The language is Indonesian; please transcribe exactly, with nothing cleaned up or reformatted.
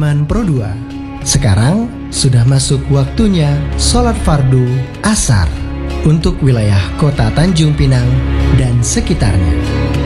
Iman Pro dua. Sekarang sudah masuk waktunya sholat fardu asar untuk wilayah kota Tanjung Pinang dan sekitarnya.